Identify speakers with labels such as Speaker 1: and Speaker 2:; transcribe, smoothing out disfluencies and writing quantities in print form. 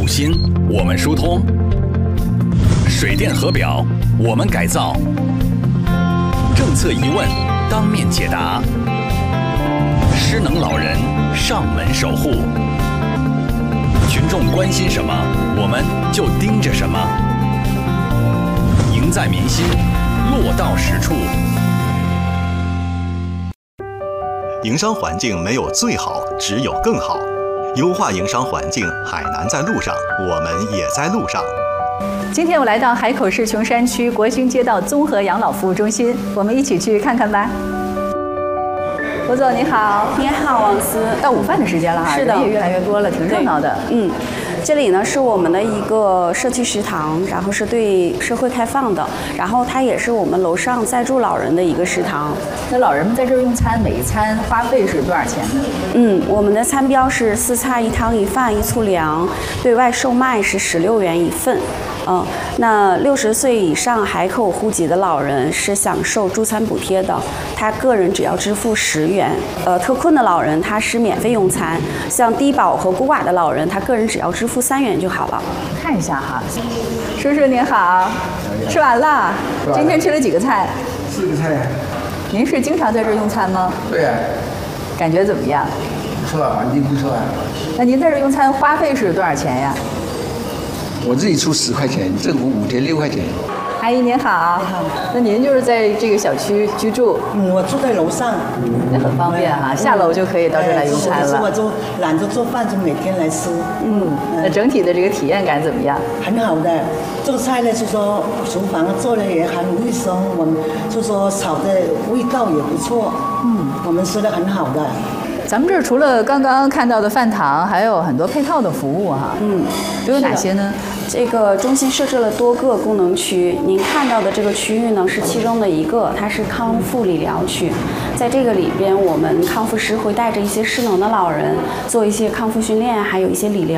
Speaker 1: 心，我们疏通；水电核表，我们改造；政策疑问，当面解答；失能老人，上门守护。群众关心什么，我们就盯着什么。赢在民心，落到实处。
Speaker 2: 营商环境没有最好，只有更好。优化营商环境，海南在路上，我们也在路上。
Speaker 3: 今天我来到海口市琼山区国兴街道综合养老服务中心，我们一起去看看吧。胡总你好。
Speaker 4: 你好，王思。
Speaker 3: 到午饭的时间了哈，
Speaker 4: 是的，
Speaker 3: 人也越来越多了，挺热闹的。
Speaker 4: 这里呢是我们的一个社区食堂，然后是对社会开放的，然后它也是我们楼上在住老人的一个食堂。
Speaker 3: 那老人们在这儿用餐，每一餐花费是多少钱呢？
Speaker 4: 我们的餐标是4菜1汤1饭1粗粮，对外售卖是16元一份。那60岁以上海口户籍的老人是享受助餐补贴的，他个人只要支付10元。特困的老人他是免费用餐，像低保和孤寡的老人，他个人只要支付3元就好了。
Speaker 3: 看一下哈，叔叔您好，吃完了？今天吃了几个菜
Speaker 5: ？4个菜。
Speaker 3: 您是经常在这儿用餐吗？
Speaker 5: 对呀。
Speaker 3: 感觉怎么样？
Speaker 5: 不错，环境不错啊。
Speaker 3: 那您在这儿用餐花费是多少钱呀？
Speaker 5: 我自己出10块钱，政府补贴6块钱。
Speaker 3: 阿姨您好。你好。那您就是在这个小区居住？
Speaker 6: 我住在楼上。
Speaker 3: 那很方便哈，下楼就可以到这儿来用餐了。
Speaker 6: 我就懒着做饭，就每天来吃。
Speaker 3: 那整体的这个体验感怎么样？
Speaker 6: 很好的，做菜呢就说厨房做的也很卫生，我们就说炒的味道也不错。我们吃的很好的。
Speaker 3: 咱们这儿除了刚刚看到的饭堂，还有很多配套的服务哈。都有哪些呢？
Speaker 4: 这个中心设置了多个功能区，您看到的这个区域呢是其中的一个，它是康复理疗区。在这个里边，我们康复师会带着一些失能的老人做一些康复训练，还有一些理疗。